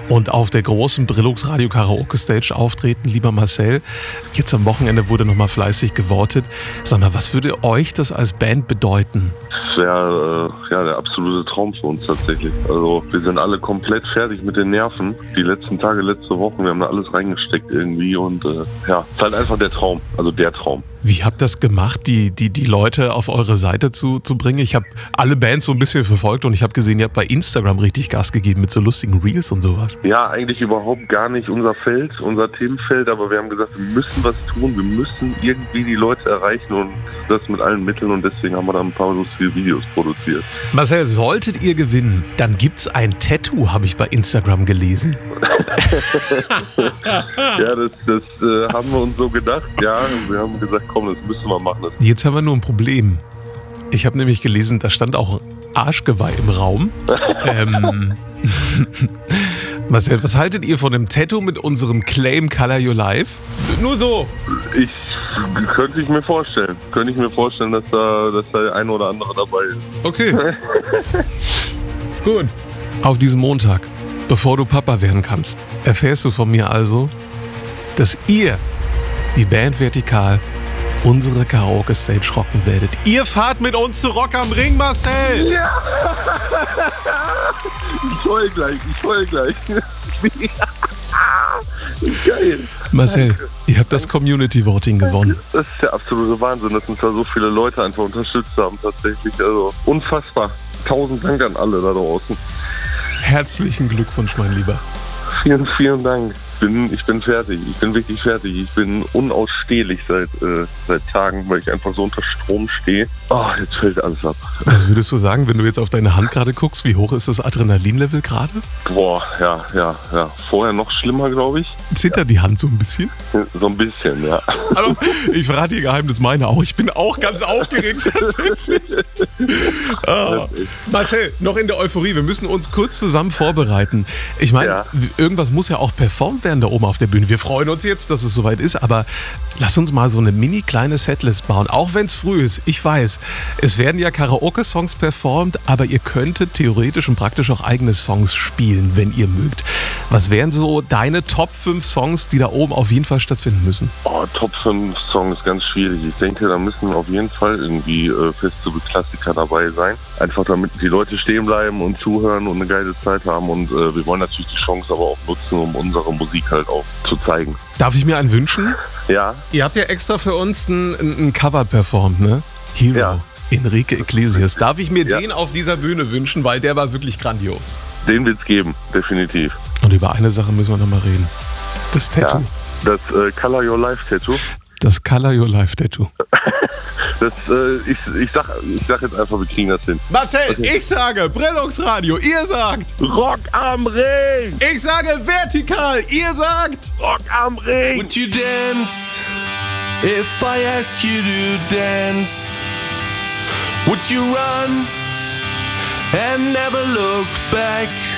und auf der großen Brillux Radio Karaoke Stage auftreten, lieber Marcel. Jetzt am Wochenende wurde nochmal fleißig gewotet. Sag mal, was würde euch das als Band bedeuten? Das wäre der absolute Traum für uns tatsächlich. Also wir sind alle komplett fertig mit den Nerven. Die letzten Tage, letzte Wochen, wir haben da alles reingesteckt irgendwie und ist halt einfach der Traum, also der Traum. Wie habt ihr das gemacht, die Leute auf eure Seite zu bringen? Ich habe alle Bands so ein bisschen verfolgt und ich habe gesehen, ihr habt bei Instagram richtig Gas gegeben mit so lustigen Reels und sowas. Ja, eigentlich überhaupt gar nicht unser Feld, unser Themenfeld, aber wir haben gesagt, wir müssen was tun, wir müssen irgendwie die Leute erreichen und das mit allen Mitteln und deswegen haben wir da ein paar lustige Videos produziert. Marcel, solltet ihr gewinnen, dann gibt's ein Tattoo, habe ich bei Instagram gelesen. Ja, das haben wir uns so gedacht, ja, und wir haben gesagt, komm, das müssen wir machen. Jetzt haben wir nur ein Problem. Ich habe nämlich gelesen, da stand auch Arschgeweih im Raum. Marcel, was haltet ihr von dem Tattoo mit unserem Claim Color Your Life? Nur so. Könnte ich mir vorstellen, dass da der eine oder andere dabei ist. Okay. Gut. Auf diesem Montag, bevor du Papa werden kannst, erfährst du von mir also, dass ihr, die Band Vertikal, unsere Karaoke-Stage rocken werdet. Ihr fahrt mit uns zu Rock am Ring, Marcel! Ja! Ich heul gleich. Geil. Marcel, ihr habt das Community Voting gewonnen. Das ist der absolute Wahnsinn, dass uns da so viele Leute einfach unterstützt haben, tatsächlich. Also unfassbar. 1000 Dank an alle da draußen. Herzlichen Glückwunsch, mein Lieber. Vielen, vielen Dank. Ich bin fertig. Ich bin wirklich fertig. Ich bin unausstehlich seit Tagen, weil ich einfach so unter Strom stehe. Oh, jetzt fällt alles ab. Was würdest du sagen, wenn du jetzt auf deine Hand gerade guckst? Wie hoch ist das Adrenalinlevel gerade? Boah, ja. Vorher noch schlimmer, glaube ich. Zittert die Hand so ein bisschen? So ein bisschen, ja. Also, ich verrate dir Geheimnis meine auch. Ich bin auch ganz aufgeregt tatsächlich. Marcel, noch in der Euphorie. Wir müssen uns kurz zusammen vorbereiten. Ich meine, irgendwas muss ja auch performt werden da oben auf der Bühne. Wir freuen uns jetzt, dass es soweit ist, aber lass uns mal so eine mini kleine Setlist bauen. Auch wenn es früh ist. Ich weiß, es werden ja Karaoke-Songs performt, aber ihr könntet theoretisch und praktisch auch eigene Songs spielen, wenn ihr mögt. Was wären so deine Top 5 Songs, die da oben auf jeden Fall stattfinden müssen? Oh, Top 5 Songs ist ganz schwierig. Ich denke, da müssen auf jeden Fall irgendwie feste Klassiker dabei sein. Einfach damit die Leute stehen bleiben und zuhören und eine geile Zeit haben. Und wir wollen natürlich die Chance aber auch nutzen, um unsere Musik halt auch zu zeigen. Darf ich mir einen wünschen? Ja. Ihr habt ja extra für uns ein Cover performt, ne? Hero. Ja. Enrique Iglesias. Darf ich mir den auf dieser Bühne wünschen, weil der war wirklich grandios. Den wird's geben, definitiv. Und über eine Sache müssen wir nochmal reden. Das Tattoo. Ja, das Color Your Life Tattoo. Das Color Your Life Tattoo. Ich sag jetzt einfach, wir kriegen das hin. Marcel, okay. Ich sage Brillux Radio, ihr sagt Rock am Ring. Ich sage Vertikal, ihr sagt Rock am Ring. Would you dance if I asked you to dance? Would you run and never look back?